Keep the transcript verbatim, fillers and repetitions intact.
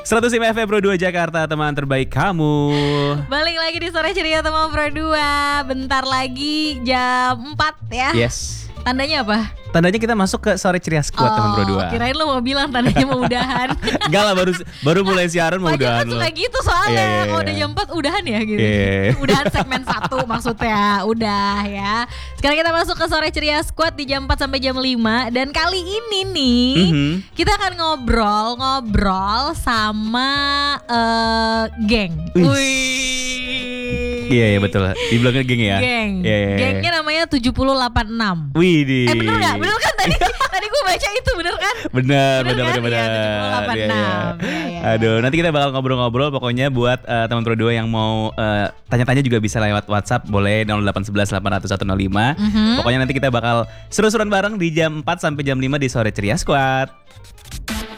seratus lima F M Pro dua Jakarta, teman terbaik kamu. Balik lagi di Sore Ceria teman Pro dua. Bentar lagi jam empat ya. Yes. Tandanya apa? Tandanya kita masuk ke Sore Ceria Squad, oh, teman Pro dua. Kirain lo mau bilang tandanya mau udahan. Enggak lah, baru baru mulai siaran mau udahan kan lo. suka gitu soalnya. Yeah, yeah, Kalau yeah. udah jam empat udahan ya gitu. Yeah. Udahan segmen satu maksudnya. Udah ya. Sekarang kita masuk ke Sore Ceria Squad di jam empat sampai jam lima. Dan kali ini nih Mm-hmm. kita akan ngobrol-ngobrol sama uh, geng. Wih. Wih. Iya, iya betul. Dibilangnya geng ya. Geng. Yeah, yeah, yeah. Gengnya namanya tujuh puluh delapan enam. Wih di. Eh bener gak? Bener kan tadi? Tadi gue baca itu bener kan? Bener, Bener bener, kan? bener, bener. Iya, tujuh puluh delapan enam. Iya, iya. Iya, iya. Aduh, nanti kita bakal ngobrol-ngobrol. Pokoknya buat uh, teman Pro dua yang mau uh, tanya-tanya juga bisa lewat WhatsApp. Boleh nol delapan satu satu delapan nol satu nol lima. Mhm. Pokoknya nanti kita bakal seru-seruan bareng di jam empat sampai jam lima di Sore Ceria Squad.